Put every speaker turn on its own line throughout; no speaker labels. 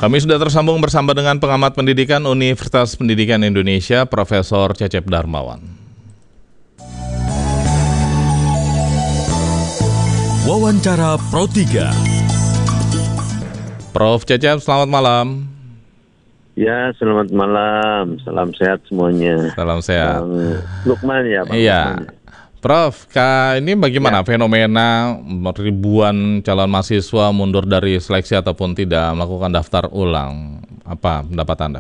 Kami sudah tersambung bersama dengan pengamat pendidikan Universitas Pendidikan Indonesia, Profesor Cecep Darmawan.
Wawancara Pro 3.
Prof. Cecep, selamat malam.
Ya, selamat malam. Salam sehat semuanya.
Salam sehat.
Lukman ya, Pak.
Iya.
Lukman.
Prof, ini bagaimana fenomena ribuan calon mahasiswa mundur dari seleksi ataupun tidak melakukan daftar ulang? Apa pendapat Anda?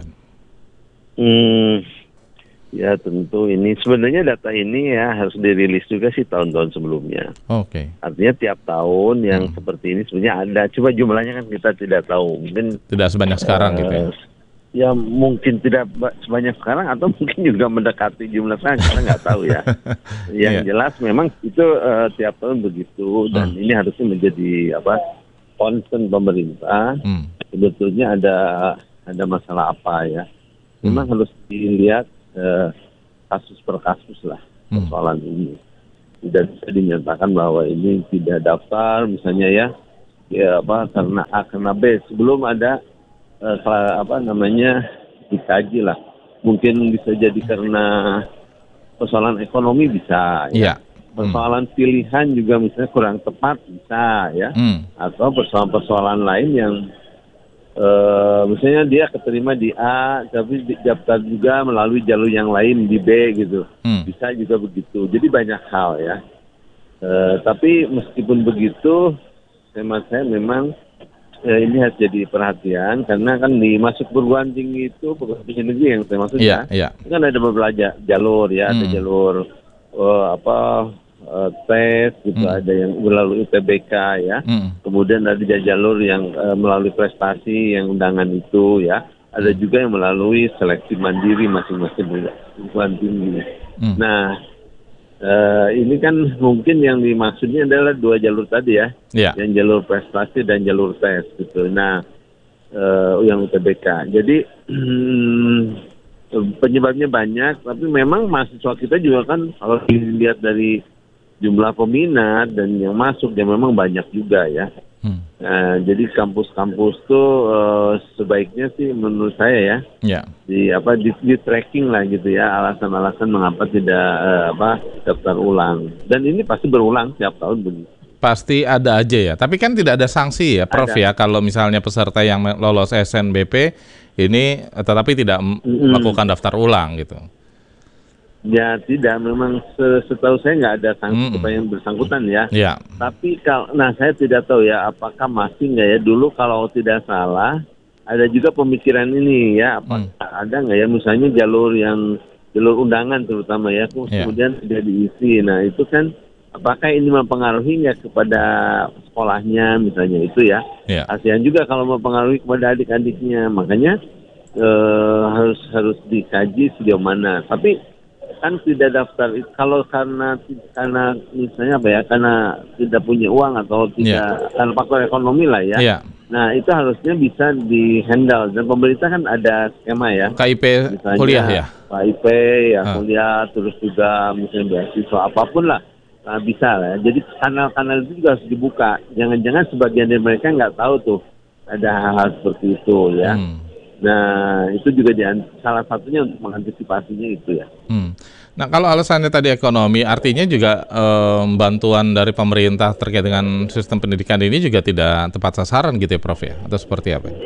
Ya tentu ini sebenarnya data ini ya harus dirilis juga sih tahun-tahun sebelumnya.
Oke.
Artinya tiap tahun yang seperti ini sebenarnya ada. Cuma jumlahnya kan kita tidak tahu. Mungkin
Tidak sebanyak sekarang gitu ya?
Ya mungkin tidak sebanyak sekarang atau mungkin juga mendekati jumlah sekarang, kita nggak tahu ya. Yang jelas memang itu tiap tahun begitu dan ini harusnya menjadi concern pemerintah. Sebetulnya ada masalah apa ya? Memang harus dilihat kasus per kasus lah persoalan ini. Tidak bisa dinyatakan bahwa ini tidak daftar misalnya karena A karena B sebelum ada dikaji lah. Mungkin bisa jadi karena persoalan ekonomi bisa ya. Persoalan pilihan juga misalnya kurang tepat bisa ya. Atau persoalan lain yang misalnya dia keterima di A tapi daftar juga melalui jalur yang lain di B gitu. Bisa juga begitu. Jadi banyak hal ya. Tapi meskipun begitu tema saya memang ini harus jadi perhatian karena kan di masuk perguruan tinggi itu perguruan tinggi negeri yang saya maksud kan ada beberapa jalur ya, ada jalur tes gitu, ada yang melalui UTBK ya, kemudian ada jalur yang melalui prestasi yang undangan itu ya, ada juga yang melalui seleksi mandiri masing-masing perguruan tinggi. Nah ini kan mungkin yang dimaksudnya adalah dua jalur tadi ya, yang jalur prestasi dan jalur tes gitu. Nah, yang UTBK. Jadi penyebabnya banyak, tapi memang mahasiswa kita juga kan kalau dilihat dari jumlah peminat dan yang masuk ya memang banyak juga ya. Jadi kampus-kampus tuh sebaiknya sih menurut saya di tracking lah gitu ya, alasan-alasan mengapa tidak daftar ulang. Dan ini pasti berulang tiap tahun begitu.
Pasti ada aja ya. Tapi kan tidak ada sanksi ya, Prof ya, kalau misalnya peserta yang lolos SNBP ini tetapi tidak melakukan daftar ulang gitu.
Ya tidak, memang setahu saya nggak ada sanksi kepada yang bersangkutan ya. Tapi saya tidak tahu ya apakah masih nggak ya. Dulu kalau tidak salah ada juga pemikiran ini ya, apakah ada nggak ya misalnya jalur undangan terutama ya, kemudian tidak diisi. Nah itu kan apakah ini mempengaruhi nggak kepada sekolahnya misalnya itu ya. Kasihan juga kalau mempengaruhi kepada adik-adiknya, makanya harus dikaji sejauh mana. Tapi kan tidak daftar kalau karena misalnya karena tidak punya uang atau tidak karena faktor ekonomi lah ya. Nah itu harusnya bisa dihandle dan pemerintah kan ada skema ya.
KIP misalnya, kuliah ya.
KIP ya kuliah, terus juga misalnya beasiswa apapun lah. Nah, bisa lah ya. Jadi kanal-kanal itu juga harus dibuka. Jangan-jangan sebagian dari mereka nggak tahu tuh ada hal-hal seperti itu ya. Nah, itu juga salah satunya untuk mengantisipasinya itu ya.
Nah, kalau alasannya tadi ekonomi, artinya juga bantuan dari pemerintah terkait dengan sistem pendidikan ini juga tidak tepat sasaran gitu ya, Prof ya? Atau seperti apa?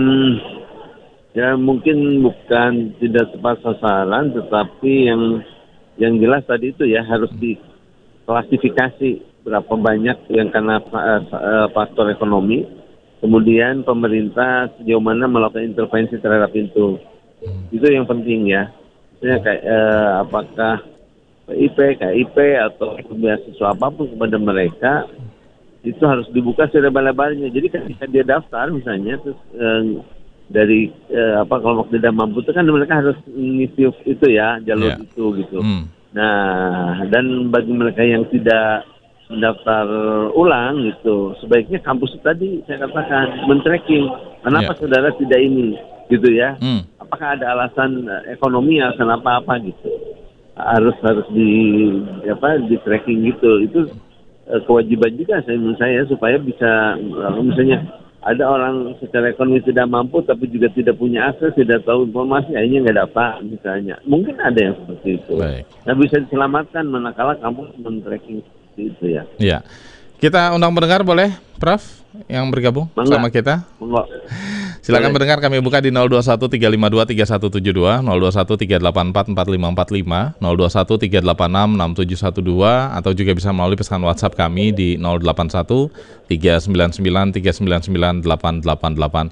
Ya mungkin bukan tidak tepat sasaran, tetapi yang jelas tadi itu ya harus diklasifikasi berapa banyak yang karena faktor ekonomi. Kemudian pemerintah sejauh mana melakukan intervensi terhadap itu yang penting ya. Misalnya kayak apakah KIP atau beasiswa apapun kepada mereka itu harus dibuka selebar-lebarnya. Jadi ketika dia daftar misalnya terus dari kelompok tidak mampu itu kan mereka harus mengisi itu ya jalur itu gitu. Nah dan bagi mereka yang tidak mendaftar ulang gitu, sebaiknya kampus tadi saya katakan men-tracking kenapa saudara tidak ini gitu ya. Apakah ada alasan ekonomi, alasan apa gitu. Harus di tracking gitu. Itu kewajiban juga menurut saya supaya bisa misalnya ada orang secara ekonomi tidak mampu tapi juga tidak punya akses, tidak tahu informasi, akhirnya nggak dapat misalnya. Mungkin ada yang seperti itu.
Baik.
Nah, bisa diselamatkan manakala kamu men-tracking seperti itu ya.
Iya. Kita undang pendengar boleh, Prof, yang bergabung
Mangga.
sama kita.
Monggo.
Silakan
Boleh.
pendengar, kami buka di 0213523172, 0213844545, 0213866712, atau juga bisa melalui pesan WhatsApp kami di 081399399888.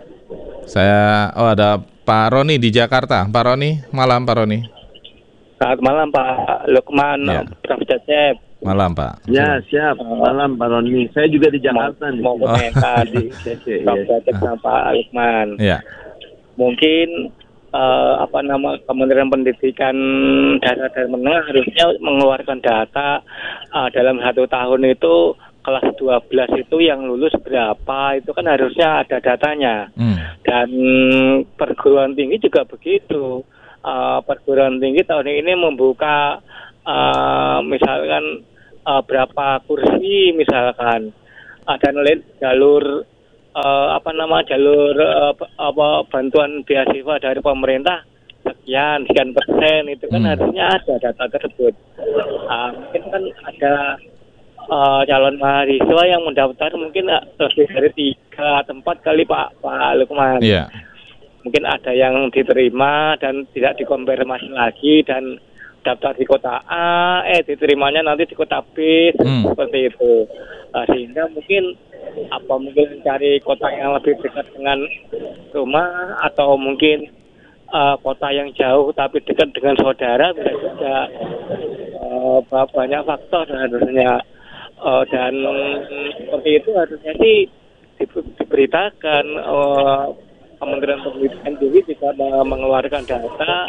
Ada Pak Roni di Jakarta. Pak Roni, malam Pak Roni.
Selamat malam Pak Lukman,
Ya.
Prof. Cecep.
Malam Pak.
Ya, siap. Malam Pak Roni. Saya juga di Jakarta nih.
Mau komentar
Di
di
CC,
Prof.
ya.
Cecep sama Pak Lukman.
Ya.
Mungkin Kementerian Pendidikan Dasar dan Menengah harusnya mengeluarkan data dalam 1 tahun itu kelas 12 itu yang lulus berapa, itu kan harusnya ada datanya. Dan perguruan tinggi juga begitu. Perguruan tinggi tahun ini membuka misalkan berapa kursi misalkan, dan jalur bantuan beasiswa dari pemerintah sekian persen, itu kan harusnya ada data tersebut. Mungkin kan ada calon mahasiswa yang mendaftar mungkin lebih dari 3 atau 4 kali Pak Lukman.
Iya.
Mungkin ada yang diterima dan tidak dikonfirmasi lagi dan daftar di kota A, diterimanya nanti di kota B, seperti itu. Sehingga mungkin mencari kota yang lebih dekat dengan rumah, atau mungkin kota yang jauh tapi dekat dengan saudara, bisa juga banyak faktor harusnya. Dan seperti itu harusnya sih diberitakan. Kementerian Pendidikan juga bisa mengeluarkan data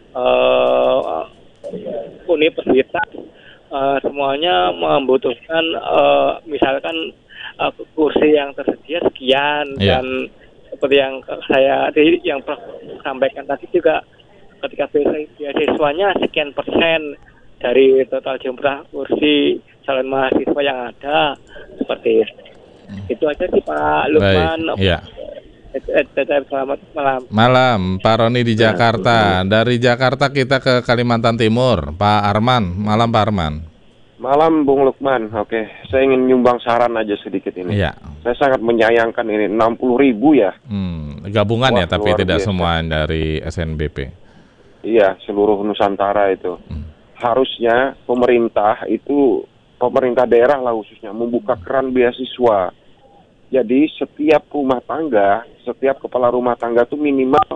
universitas semuanya membutuhkan misalkan kursi yang tersedia sekian, dan seperti yang yang Prof sampaikan tadi juga, ketika beasiswanya sekian persen dari total jumlah kursi calon mahasiswa yang ada, seperti itu. Itu aja sih Pak Lukman.
Baik. Iya.
Selamat malam.
Malam, Pak Roni di Jakarta. Dari Jakarta kita ke Kalimantan Timur, Pak Arman. Malam Pak Arman.
Malam Bung Lukman. Oke, saya ingin nyumbang saran aja sedikit ini.
Iya.
Saya sangat menyayangkan ini 60.000 ya.
Gabungan ya,
Wah,
tapi
luar
tidak
biasa.
semua dari SNBP.
Iya, seluruh Nusantara itu. Harusnya pemerintah daerah lah khususnya membuka keran beasiswa. Jadi setiap kepala rumah tangga itu minimal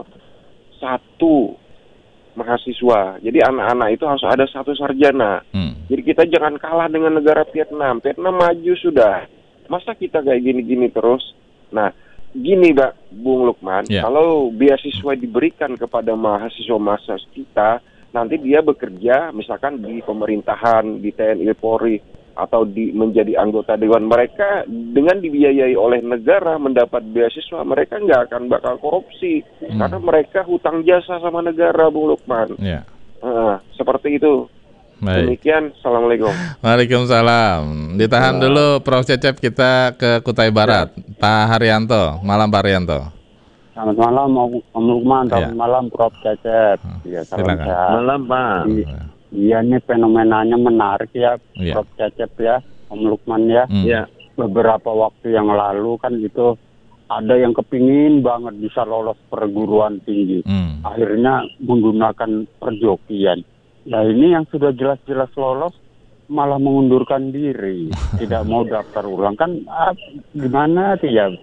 1 mahasiswa. Jadi anak-anak itu harus ada 1 sarjana. Jadi kita jangan kalah dengan negara Vietnam. Vietnam maju sudah. Masa kita kayak gini-gini terus? Nah, gini Bung Lukman, kalau beasiswa diberikan kepada mahasiswa kita, nanti dia bekerja misalkan di pemerintahan, di TNI Polri, atau menjadi anggota dewan, mereka dengan dibiayai oleh negara mendapat beasiswa, mereka nggak akan bakal korupsi karena mereka hutang jasa sama negara, Bung Lukman. Seperti itu.
Baik.
Demikian, Assalamualaikum.
Waalaikumsalam. Ditahan dulu Prof. Cecep, kita ke Kutai Barat. Pak Haryanto. Malam Pak Haryanto.
Selamat malam Om Lukman, selamat malam Prof. Cecep. Ya, salam
Silakan.
sehat.
Malam Pak.
Iya, ini fenomenanya menarik ya,
Iya.
Prof. Cecep ya, Om Lukman ya.
Ya.
Beberapa waktu yang lalu kan itu ada yang kepingin banget bisa lolos perguruan tinggi. Akhirnya menggunakan perjokian. Nah ini yang sudah jelas-jelas lolos malah mengundurkan diri, tidak mau daftar ulang kan, gimana sih ya?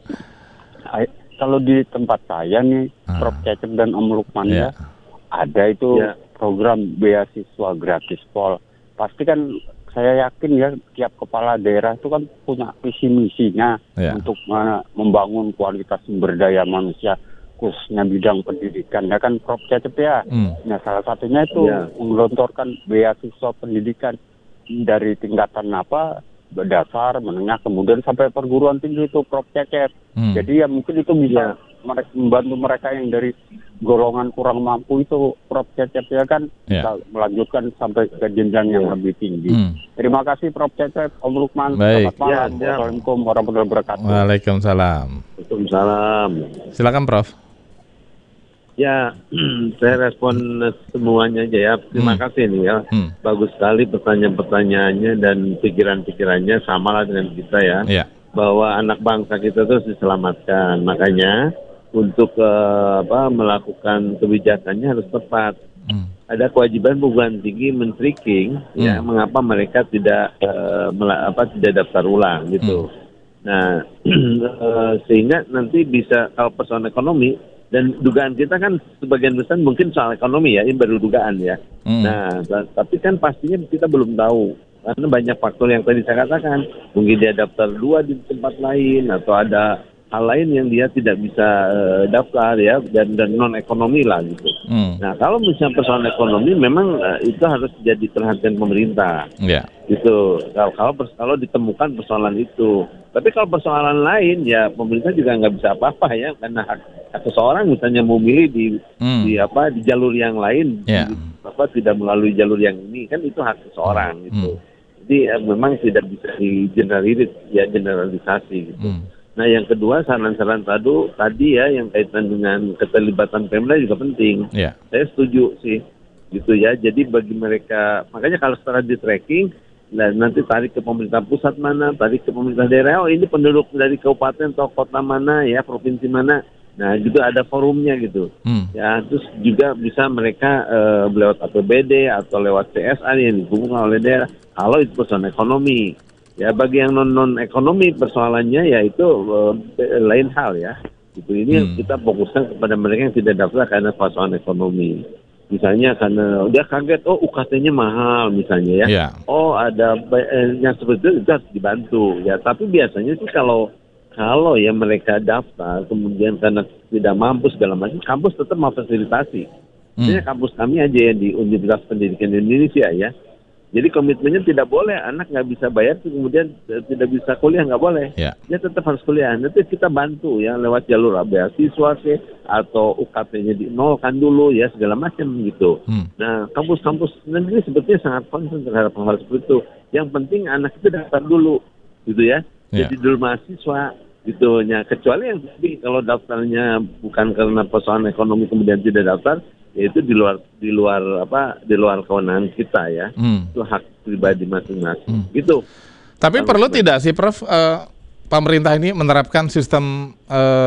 Kalau di tempat saya nih, Prof. Cecep dan Om Lukman ya, ada itu program beasiswa gratis Pol. Pasti kan saya yakin ya tiap kepala daerah itu kan punya visi misinya untuk membangun kualitas sumber daya manusia, khususnya bidang pendidikan ya kan Prof. Cecep ya. Nah salah satunya itu menggelontorkan beasiswa pendidikan dari tingkatan dasar, menengah, kemudian sampai perguruan tinggi itu Prof. Cecep. Jadi ya mungkin itu bisa membantu mereka yang dari golongan kurang mampu itu, Prof Cecep, ya kan, bisa melanjutkan sampai ke jenjang yang lebih tinggi. Terima kasih Prof Cecep, Om Lukman.
Baik.
Selamat malam. Wassalamualaikum warahmatullahi wabarakatuh.
Waalaikumsalam.
Waalaikumsalam.
Silakan Prof.
Ya, saya respon semuanya aja ya. Terima kasih nih ya. Bagus sekali pertanyaan-pertanyaannya dan pikiran-pikirannya sama lah dengan kita ya. Bahwa anak bangsa kita terus diselamatkan. Makanya untuk melakukan kebijakannya harus tepat. Ada kewajiban perguruan tinggi men-tracking ya mengapa mereka tidak tidak daftar ulang gitu. Nah, sehingga nanti bisa kalau persoalan ekonomi. Dan dugaan kita kan sebagian besar mungkin soal ekonomi ya, ini baru dugaan ya. Nah, tapi kan pastinya kita belum tahu. Karena banyak faktor yang tadi saya katakan. Mungkin dia daftar 2 di tempat lain, atau ada hal lain yang dia tidak bisa daftar ya, dan non-ekonomi lah gitu. Nah, kalau misalnya persoalan ekonomi memang itu harus jadi perhatian pemerintah. Gitu. Kalau ditemukan persoalan itu. Tapi kalau persoalan lain ya pemerintah juga nggak bisa apa-apa ya, karena hak seseorang misalnya mau milih di jalur yang lain, tidak melalui jalur yang ini, kan itu hak seseorang gitu. Jadi memang tidak bisa generalisasi gitu. Nah, yang kedua saran-saran tadi ya yang kaitan dengan keterlibatan Pemda juga penting. Saya setuju sih gitu ya. Jadi bagi mereka, makanya kalau setelah di tracking, nanti tarik ke pemerintah pusat mana, tarik ke pemerintah daerah, ini penduduk dari kabupaten atau kota mana ya, provinsi mana. Nah, gitu ada forumnya gitu. Ya, terus juga bisa mereka lewat APBD atau lewat CSA yang dihubungkan oleh daerah. Kalau itu persoalan ekonomi. Ya, bagi yang non ekonomi persoalannya ya itu lain hal ya. Gitu. Ini kita fokuskan kepada mereka yang tidak daftar karena persoalan ekonomi. Misalnya karena dia kaget, UKT-nya mahal misalnya ya. Oh, ada yang seperti itu harus dibantu ya. Tapi biasanya sih kalau ya mereka daftar kemudian karena tidak mampu segala macam, kampus tetap memfasilitasi. Ini kampus kami aja yang di Universitas Pendidikan Indonesia ya. Jadi komitmennya tidak boleh anak nggak bisa bayar kemudian tidak bisa kuliah, nggak boleh. Dia tetap harus kuliah. Nanti kita bantu ya lewat jalur beasiswa atau UKT-nya dinolkan dulu ya segala macam gitu. Nah, kampus-kampus negeri sebetulnya sangat concern terhadap hal seperti itu. Yang penting anak itu daftar dulu gitu ya. Jadi dulu mahasiswa gitu. Ya, kecuali yang tadi kalau daftarnya bukan karena persoalan ekonomi kemudian tidak daftar, yaitu di luar kewenangan kita ya. Itu hak pribadi masing-masing. Gitu.
Tapi perlu tidak sih Prof pemerintah ini menerapkan sistem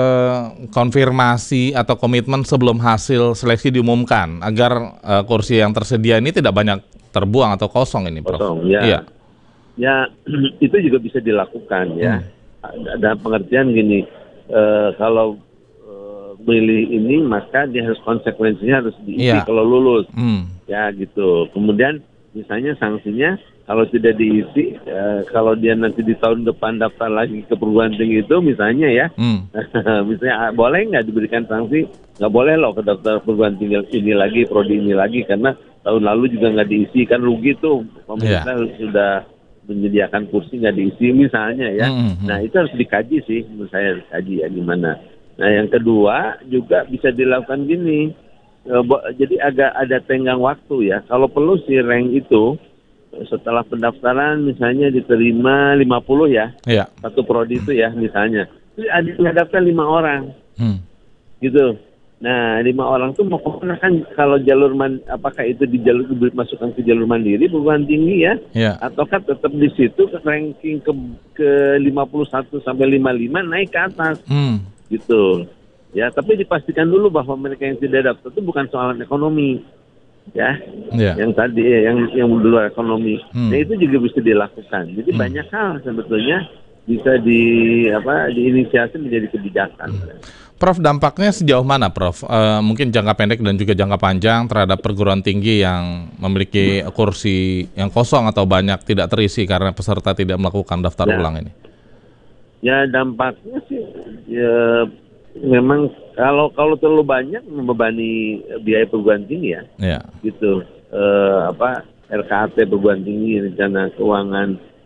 konfirmasi atau komitmen sebelum hasil seleksi diumumkan agar kursi yang tersedia ini tidak banyak terbuang atau kosong ini Prof?
Kosong ya. Ya, itu juga bisa dilakukan ya. Dalam pengertian gini, kalau milih ini maka dia harus konsekuensinya harus diisi kalau lulus ya gitu. Kemudian misalnya sanksinya kalau tidak diisi, kalau dia nanti di tahun depan daftar lagi ke perguruan tinggi itu misalnya ya, misalnya boleh nggak diberikan sanksi, nggak boleh loh ke daftar perguruan tinggi ini lagi, prodi ini lagi karena tahun lalu juga nggak diisi, kan rugi tuh pemerintah sudah menyediakan kursi nggak diisi misalnya ya. Nah, itu harus dikaji sih, menurut saya dikaji ya gimana. Nah, yang kedua juga bisa dilakukan gini, jadi agak ada tenggang waktu ya. Kalau perlu si rank itu setelah pendaftaran misalnya diterima 50 ya, satu prodi itu ya misalnya, itu ada daftar 5 orang, gitu. Nah, 5 orang tuh mau kemana kan? Kalau jalur apakah itu dimasukkan ke jalur mandiri perguruan tinggi ya, ataukah tetap di situ ke ranking ke 51 sampai 55 naik ke atas. Gitu ya, tapi dipastikan dulu bahwa mereka yang tidak daftar itu bukan soalan ekonomi ya, yang tadi yang di luar ekonomi. Nah, itu juga bisa dilakukan. Jadi banyak hal sebetulnya bisa diinisiasi menjadi kebijakan.
Prof, dampaknya sejauh mana Prof? Mungkin jangka pendek dan juga jangka panjang terhadap perguruan tinggi yang memiliki kursi yang kosong atau banyak tidak terisi karena peserta tidak melakukan daftar ulang ini. Ya,
dampaknya sih ya, memang kalau terlalu banyak membebani biaya perguruan tinggi ya. Gitu. RKAP perguruan tinggi, rencana keuangan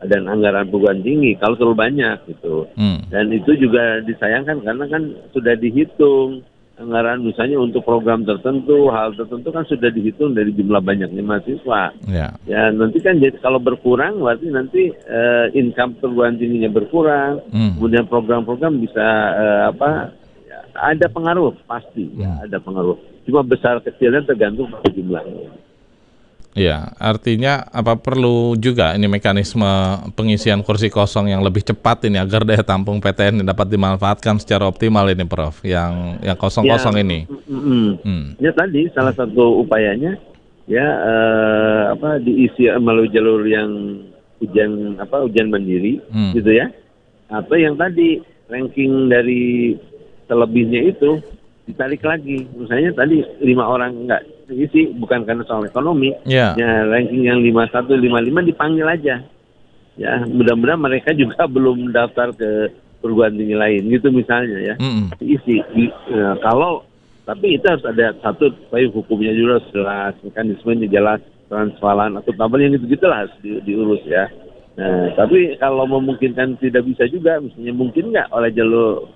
dan anggaran perguruan tinggi kalau terlalu banyak gitu. Dan itu juga disayangkan karena kan sudah dihitung anggaran misalnya untuk program tertentu, hal tertentu kan sudah dihitung dari jumlah banyaknya mahasiswa. Ya nanti kan jadi kalau berkurang berarti nanti income perguruan tingginya berkurang, kemudian program-program bisa ada pengaruh pasti, ya ada pengaruh. Cuma besar kecilnya tergantung pada jumlahnya.
Ya, artinya perlu juga ini mekanisme pengisian kursi kosong yang lebih cepat ini agar daya tampung PTN dapat dimanfaatkan secara optimal ini, Prof. Yang kosong-kosong ini.
Ya tadi salah satu upayanya ya diisi melalui jalur yang ujian mandiri gitu ya. Atau yang tadi ranking dari selebihnya itu ditarik lagi. Misalnya tadi 5 orang enggak isi, bukan karena soal ekonomi. Ya, ranking yang 51, 55 dipanggil aja. Ya, mudah-mudahan mereka juga belum daftar ke perguruan tinggi lain gitu misalnya ya. Diisi. Tapi itu harus ada satu payung hukumnya juga jelas, mekanismenya jelas, transparan, akuntabel yang gitu-gitulah harus diurus ya. Nah, tapi kalau memungkinkan tidak bisa juga, misalnya mungkin nggak oleh jalur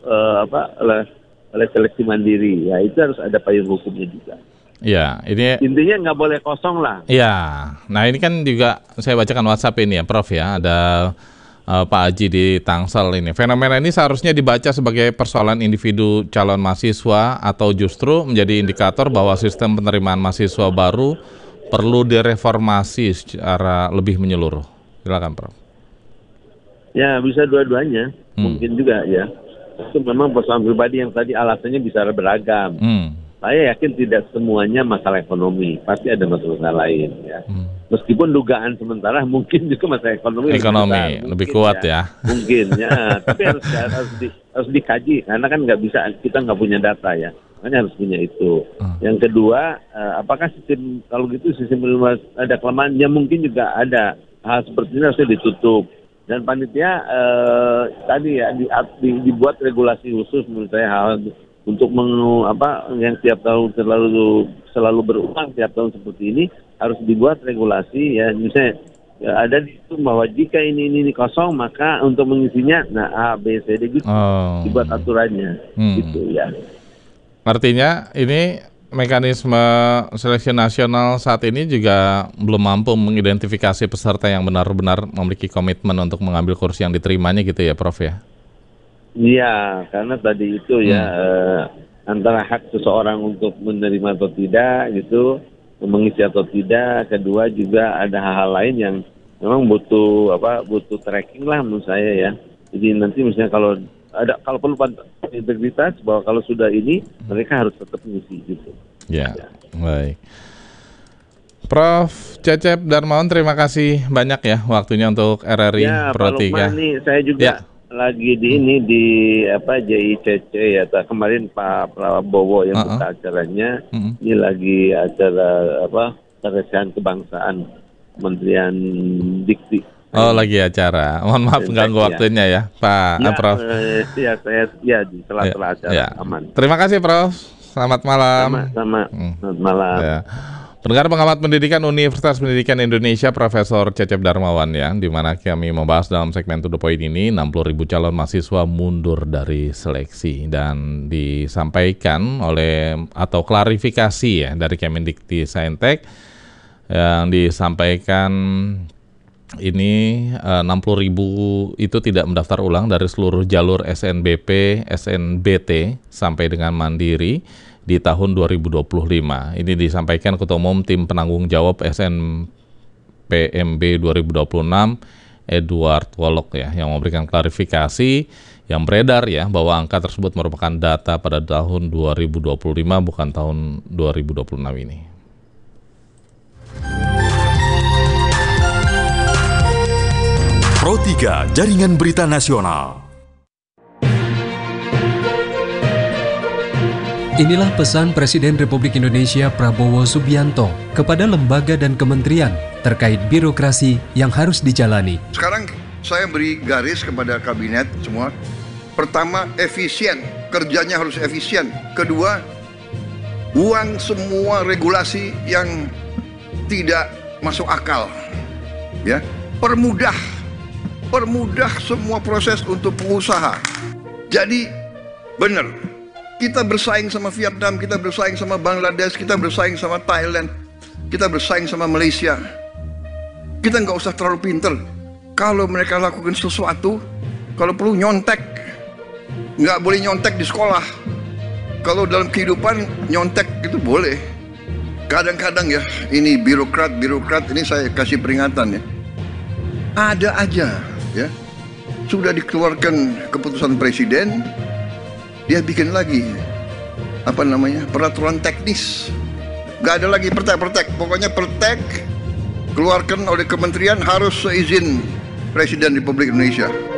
oleh seleksi mandiri, ya itu harus ada payung hukumnya juga.
Ya, ini
intinya nggak boleh kosong lah.
Ya, nah ini kan juga saya bacakan WhatsApp ini ya, Prof ya, ada Pak Haji di Tangsel ini. Fenomena ini seharusnya dibaca sebagai persoalan individu calon mahasiswa atau justru menjadi indikator bahwa sistem penerimaan mahasiswa baru perlu direformasi secara lebih menyeluruh. Silakan, Prof.
Ya, bisa dua-duanya, mungkin juga ya. Itu memang persoalan pribadi yang tadi alasannya bisa beragam. Saya yakin tidak semuanya masalah ekonomi, pasti ada masalah lain ya. Meskipun dugaan sementara mungkin juga masalah ekonomi
lebih kuat ya.
Mungkin ya, tapi harus dikaji karena kan nggak bisa, kita nggak punya data ya. Makanya harus punya itu. Yang kedua, apakah sistem kalau gitu sistem ada kelemahan? Ya mungkin juga ada hal seperti ini harusnya ditutup. Dan panitia tadi ya dibuat regulasi khusus menurut saya hal untuk yang tiap tahun selalu berulang tiap tahun seperti ini harus dibuat regulasi ya, misalnya ada di situ bahwa jika ini kosong maka untuk mengisinya A, B, C, D gitu dibuat aturannya gitu ya.
Artinya ini mekanisme seleksi nasional saat ini juga belum mampu mengidentifikasi peserta yang benar-benar memiliki komitmen untuk mengambil kursi yang diterimanya gitu ya, Prof ya?
Iya, karena tadi itu ya antara hak seseorang untuk menerima atau tidak gitu, mengisi atau tidak. Kedua juga ada hal-hal lain yang memang butuh tracking lah menurut saya ya. Jadi nanti misalnya kalau perlu integritas bahwa kalau sudah ini mereka harus tetap mengisi gitu.
Ya. Baik. Prof Cecep Darmawan, terima kasih banyak ya waktunya untuk RRI Pro 3.
Ya, Pak Lukman, saya juga lagi di JICC ya. Kemarin Pak Prabowo yang buka acaranya, ini lagi acara keresahan kebangsaan Kementerian Dikti.
Lagi acara. Mohon maaf mengganggu waktunya ya, Pak Prof.
Saya di sela-sela acara aman.
Terima kasih, Prof. Selamat malam.
Selamat malam.
Ya. Pendengar pengamat pendidikan Universitas Pendidikan Indonesia Profesor Cecep Darmawan ya, di mana kami membahas dalam segmen To The Point ini 60.000 calon mahasiswa mundur dari seleksi, dan disampaikan atau klarifikasi ya dari Kemendikti-Saintek yang disampaikan ini 60.000 itu tidak mendaftar ulang dari seluruh jalur SNBP, SNBT sampai dengan Mandiri di tahun 2025. Ini disampaikan Ketua Umum Tim Penanggung Jawab SNPMB 2026 Edward Wolok ya, yang memberikan klarifikasi yang beredar ya bahwa angka tersebut merupakan data pada tahun 2025 bukan tahun 2026 ini.
Pro 3 Jaringan Berita Nasional.
Inilah pesan Presiden Republik Indonesia Prabowo Subianto kepada lembaga dan kementerian terkait birokrasi yang harus dijalani.
Sekarang saya beri garis kepada kabinet semua. Pertama, efisien. Kerjanya harus efisien. Kedua, buang semua regulasi yang tidak masuk akal. Ya, permudah permudah semua proses untuk pengusaha. Jadi benar, kita bersaing sama Vietnam, kita bersaing sama Bangladesh, kita bersaing sama Thailand, kita bersaing sama Malaysia. Kita nggak usah terlalu pinter. Kalau mereka lakukan sesuatu, kalau perlu nyontek, nggak boleh nyontek di sekolah. Kalau dalam kehidupan nyontek itu boleh. Kadang-kadang ya, ini birokrat ini saya kasih peringatan ya. Ada aja ya, sudah dikeluarkan keputusan presiden, dia bikin lagi peraturan teknis. Gak ada lagi pertek, pokoknya pertek keluarkan oleh kementerian harus seizin Presiden Republik Indonesia.